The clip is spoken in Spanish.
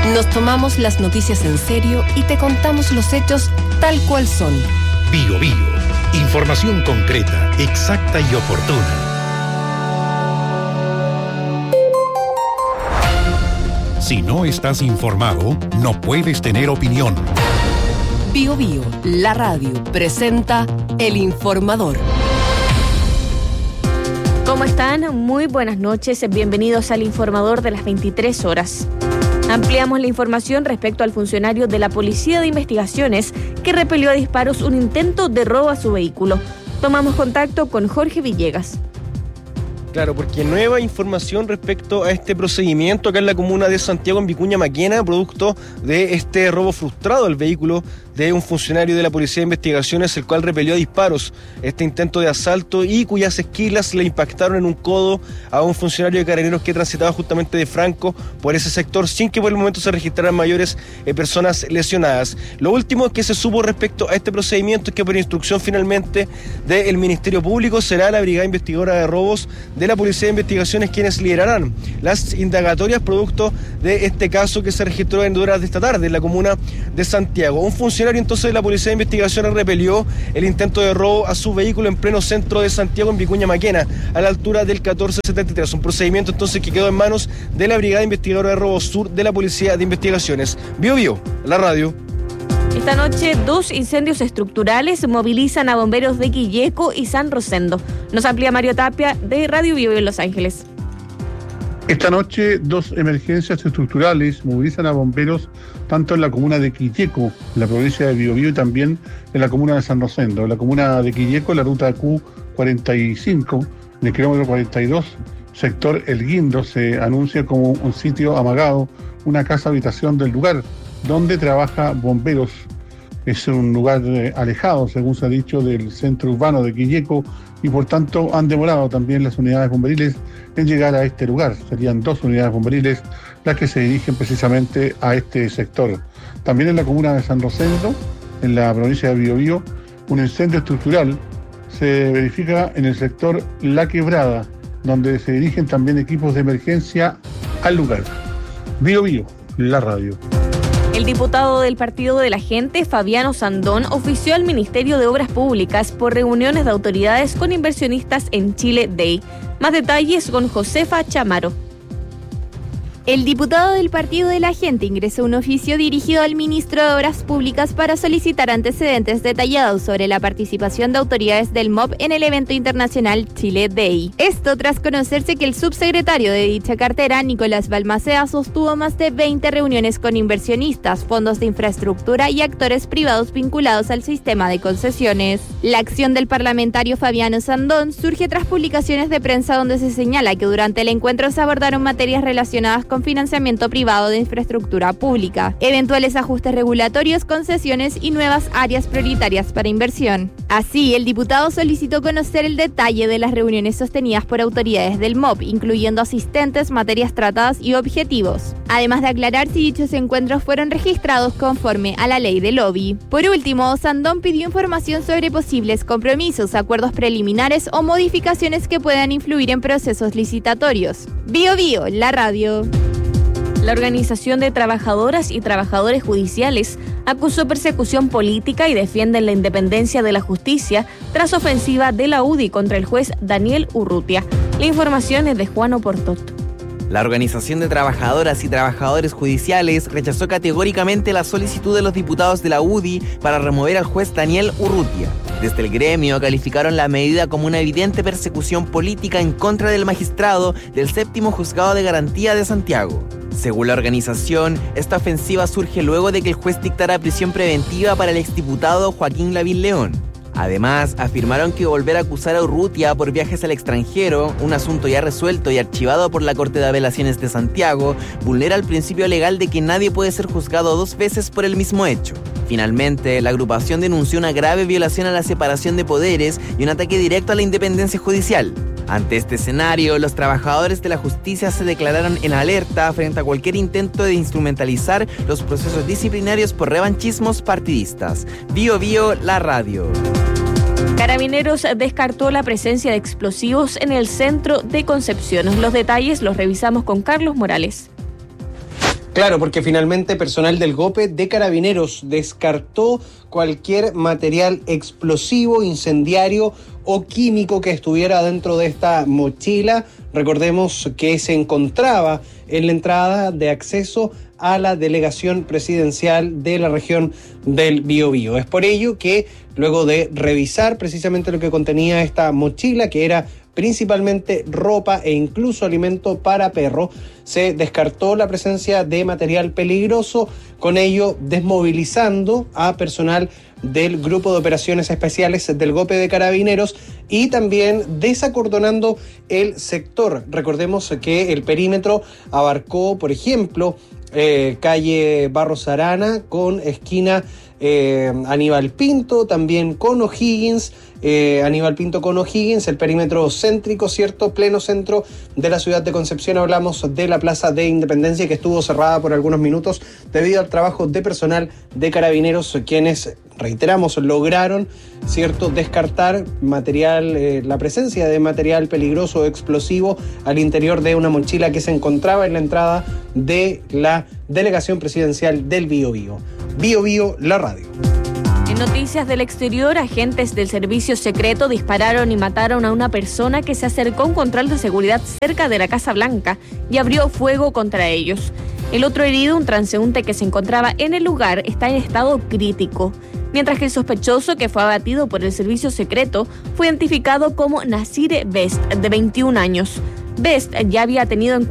Nos tomamos las noticias en serio y te contamos los hechos tal cual son. Bío Bío. Información concreta, exacta y oportuna. Si no estás informado, no puedes tener opinión. Bío Bío, la radio, presenta El Informador. ¿Cómo están? Muy buenas noches. Bienvenidos al Informador de las 23 horas. Ampliamos la información respecto al funcionario de la Policía de Investigaciones que repelió a disparos un intento de robo a su vehículo. Tomamos contacto con Jorge Villegas. Claro, porque nueva información respecto a este procedimiento acá en la comuna de Santiago, en Vicuña Maquena, producto de este robo frustrado al vehículo de un funcionario de la Policía de Investigaciones, el cual repelió a disparos este intento de asalto y cuyas esquilas le impactaron en un codo a un funcionario de Carabineros que transitaba justamente de Franco por ese sector, sin que por el momento se registraran mayores personas lesionadas. Lo último que se supo respecto a este procedimiento es que por instrucción finalmente del Ministerio Público será la Brigada Investigadora de Robos de la Policía de Investigaciones quienes liderarán las indagatorias producto de este caso que se registró en horas de esta tarde en la comuna de Santiago. Un funcionario entonces de la Policía de Investigaciones repelió el intento de robo a su vehículo en pleno centro de Santiago, en Vicuña Maquena, a la altura del 1473. Un procedimiento entonces que quedó en manos de la Brigada Investigadora de Robos Sur de la Policía de Investigaciones. Bío Bío, la radio. Esta noche, 2 incendios estructurales movilizan a bomberos de Quilleco y San Rosendo. Nos amplía Mario Tapia de Radio Bío Bío en Los Ángeles. Esta noche, 2 emergencias estructurales movilizan a bomberos tanto en la comuna de Quilleco, en la provincia de Biobío, y también en la comuna de San Rosendo. En la comuna de Quilleco, la ruta Q45, en el kilómetro 42, sector El Guindo, se anuncia como un sitio amagado, una casa habitación del lugar, donde trabaja bomberos. Es un lugar alejado, según se ha dicho, del centro urbano de Quilleco, y por tanto han demorado también las unidades bomberiles en llegar a este lugar. Serían 2 unidades bomberiles las que se dirigen precisamente a este sector. También en la comuna de San Rosendo, en la provincia de Biobío, un incendio estructural se verifica en el sector La Quebrada, donde se dirigen también equipos de emergencia al lugar. Biobío, la radio. El diputado del Partido de la Gente, Fabiano Sandón, ofició al Ministerio de Obras Públicas por reuniones de autoridades con inversionistas en Chile Day. Más detalles con Josefa Chamaro. El diputado del Partido de la Gente ingresó un oficio dirigido al ministro de Obras Públicas para solicitar antecedentes detallados sobre la participación de autoridades del MOP en el evento internacional Chile Day. Esto tras conocerse que el subsecretario de dicha cartera, Nicolás Balmaceda, sostuvo más de 20 reuniones con inversionistas, fondos de infraestructura y actores privados vinculados al sistema de concesiones. La acción del parlamentario Fabiano Sandón surge tras publicaciones de prensa donde se señala que durante el encuentro se abordaron materias relacionadas con financiamiento privado de infraestructura pública, eventuales ajustes regulatorios, concesiones y nuevas áreas prioritarias para inversión. Así, el diputado solicitó conocer el detalle de las reuniones sostenidas por autoridades del MOP, incluyendo asistentes, materias tratadas y objetivos, además de aclarar si dichos encuentros fueron registrados conforme a la ley de lobby. Por último, Sandón pidió información sobre posibles compromisos, acuerdos preliminares o modificaciones que puedan influir en procesos licitatorios. Bío Bío, la radio. La Organización de Trabajadoras y Trabajadores Judiciales acusó persecución política y defiende la independencia de la justicia tras ofensiva de la UDI contra el juez Daniel Urrutia. La información es de Juan Oportot. La Organización de Trabajadoras y Trabajadores Judiciales rechazó categóricamente la solicitud de los diputados de la UDI para remover al juez Daniel Urrutia. Desde el gremio calificaron la medida como una evidente persecución política en contra del magistrado del 7º Juzgado de Garantía de Santiago. Según la organización, esta ofensiva surge luego de que el juez dictara prisión preventiva para el exdiputado Joaquín Lavín León. Además, afirmaron que volver a acusar a Urrutia por viajes al extranjero, un asunto ya resuelto y archivado por la Corte de Apelaciones de Santiago, vulnera el principio legal de que nadie puede ser juzgado 2 veces por el mismo hecho. Finalmente, la agrupación denunció una grave violación a la separación de poderes y un ataque directo a la independencia judicial. Ante este escenario, los trabajadores de la justicia se declararon en alerta frente a cualquier intento de instrumentalizar los procesos disciplinarios por revanchismos partidistas. Bío Bío, la radio. Carabineros descartó la presencia de explosivos en el centro de Concepción. Los detalles los revisamos con Carlos Morales. Claro, porque finalmente personal del GOPE de Carabineros descartó cualquier material explosivo, incendiario o químico que estuviera dentro de esta mochila. Recordemos que se encontraba en la entrada de acceso a la delegación presidencial de la región del Biobío. Es por ello que luego de revisar precisamente lo que contenía esta mochila, que era principalmente ropa e incluso alimento para perro, se descartó la presencia de material peligroso, con ello desmovilizando a personal del Grupo de Operaciones Especiales del GOPE de Carabineros y también desacordonando el sector. Recordemos que el perímetro abarcó, por ejemplo, calle Barros Arana con esquina Aníbal Pinto, también con O'Higgins, Aníbal Pinto con O'Higgins, el perímetro céntrico, ¿cierto? Pleno centro de la ciudad de Concepción. Hablamos de la Plaza de Independencia, que estuvo cerrada por algunos minutos debido al trabajo de personal de Carabineros, quienes, reiteramos, lograron, ¿cierto?, descartar material, la presencia de material peligroso o explosivo al interior de una mochila que se encontraba en la entrada de la delegación presidencial del Biobío. Biobío, la radio. En noticias del exterior, agentes del servicio secreto dispararon y mataron a una persona que se acercó a un control de seguridad cerca de la Casa Blanca y abrió fuego contra ellos. El otro herido, un transeúnte que se encontraba en el lugar, está en estado crítico, mientras que el sospechoso, que fue abatido por el servicio secreto, fue identificado como Nasir Best, de 21 años. Best ya había tenido